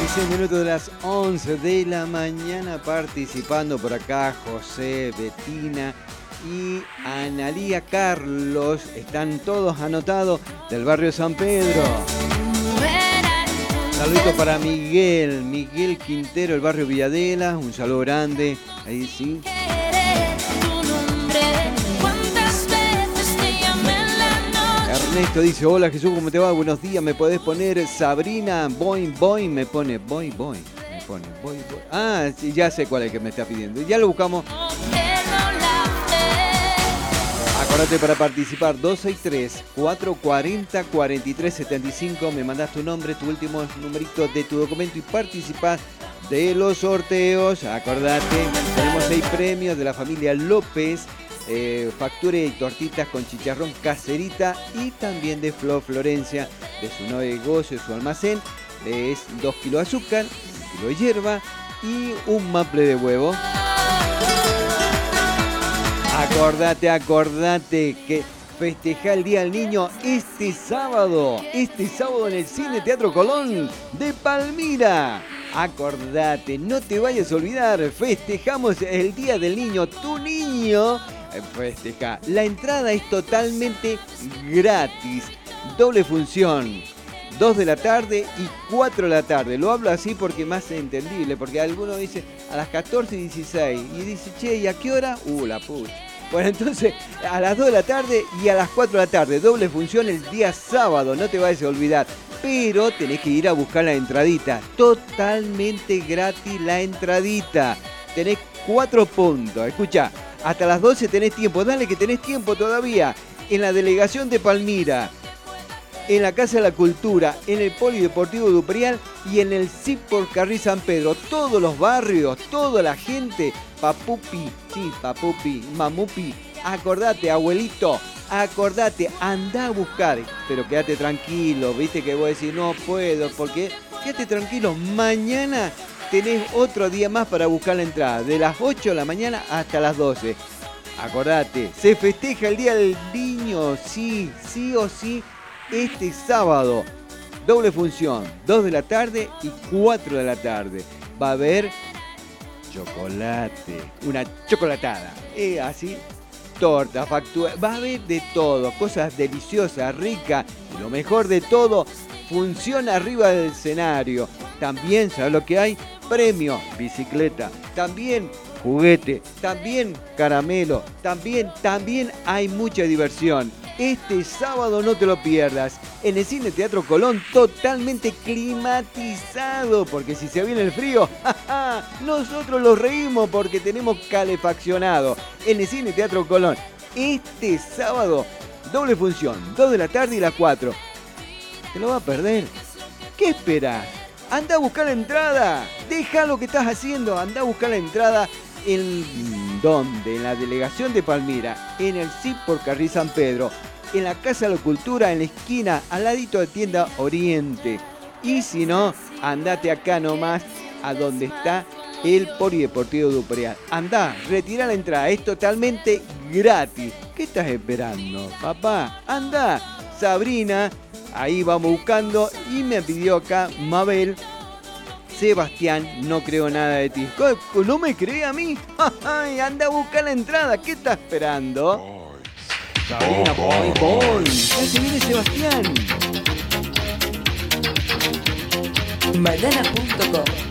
16 minutos de las 11 de la mañana, participando por acá José, Betina y Analía Carlos. Están todos anotados del barrio San Pedro. Saludito para Miguel Quintero, el barrio Villadela. Un saludo grande. Ahí sí. Ernesto dice: hola Jesús, ¿cómo te va? Buenos días, ¿me podés poner Sabrina Boing Boing? Me pone Boing Boing. Me pone Boing Boing. Ah, sí, ya sé cuál es el que me está pidiendo. Ya lo buscamos. Acordate para participar, 263-440-4375. Me mandás tu nombre, tu último numerito de tu documento y participás de los sorteos. Acordate, tenemos 6 premios de la familia López. Factura y tortitas con chicharrón Caserita y también de Flor Florencia, de su nuevo negocio, de su almacén. Es 2 kilos de azúcar, 1 kilo de hierba y un maple de huevo. Acordate que festeja el Día del Niño este sábado en el Cine Teatro Colón de Palmira. Acordate, no te vayas a olvidar, festejamos el Día del Niño, tu niño festeja. La entrada es totalmente gratis, doble función, 2 de la tarde y 4 de la tarde. Lo hablo así porque es más entendible, porque alguno dice a las 14:16 y dice, che, ¿y a qué hora? La pucha. Bueno, entonces a las 2 de la tarde y a las 4 de la tarde, doble función el día sábado, no te vayas a olvidar. Pero tenés que ir a buscar la entradita, totalmente gratis la entradita. Tenés 4 puntos, escucha, hasta las 12 tenés tiempo, dale que tenés tiempo todavía. En la delegación de Palmira, en la Casa de la Cultura, en el Polideportivo Duprial y en el CIP por Carril San Pedro. Todos los barrios, toda la gente, papupi, mamupi, acordate, abuelito, acordate, anda a buscar, pero quédate tranquilo, viste que voy a decir no puedo, porque quédate tranquilo, mañana tenés otro día más para buscar la entrada, de las 8 de la mañana hasta las 12. Acordate, se festeja el Día del Niño, sí o sí, este sábado. Doble función, 2 de la tarde y 4 de la tarde. Va a haber chocolate, una chocolatada, así, torta, factura, va a haber de todo, cosas deliciosas, ricas, y lo mejor de todo, función arriba del escenario. También, ¿sabes lo que hay? Premio, bicicleta, también juguete, también caramelo, también hay mucha diversión. Este sábado no te lo pierdas, en el Cine Teatro Colón, totalmente climatizado, porque si se viene el frío, nosotros los reímos porque tenemos calefaccionado. En el Cine Teatro Colón, este sábado, doble función, 2 de la tarde y las 4. ¿Te lo va a perder? ¿Qué esperas? Anda a buscar la entrada, deja lo que estás haciendo, anda a buscar la entrada. ¿En dónde? En la delegación de Palmira, en el CIP por Carril San Pedro, en la Casa de la Cultura, en la esquina, al ladito de Tienda Oriente. Y si no, andate acá nomás, a donde está el Polideportivo Duprial. Andá, retira la entrada, es totalmente gratis. ¿Qué estás esperando, papá? Andá, Sabrina, ahí vamos buscando. Y me pidió acá Mabel: Sebastián, no creo nada de ti. ¿No me cree a mí? Ay, anda a buscar la entrada. ¿Qué está esperando? Sabrina, voy. Ya se viene Sebastián. Banana.com